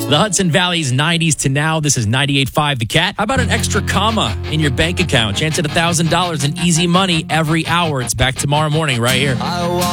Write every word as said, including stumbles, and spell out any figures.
The Hudson Valley's nineties to now. This is ninety-eight point five The Cat. How about an extra comma in your bank account? Chance at one thousand dollars in easy money every hour. It's back tomorrow morning right here. I